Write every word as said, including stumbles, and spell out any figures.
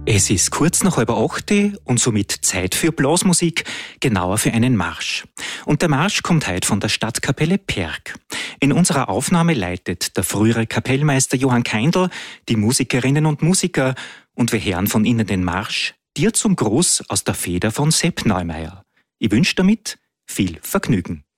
Es ist kurz nach halb acht und somit Zeit für Blasmusik, genauer für einen Marsch. Und der Marsch kommt heute von der Stadtkapelle Perg. In unserer Aufnahme leitet der frühere Kapellmeister Johann Keindl die Musikerinnen und Musiker und wir hören von ihnen den Marsch Dir zum Gruß aus der Feder von Sepp Neumeier. Ich wünsche damit viel Vergnügen.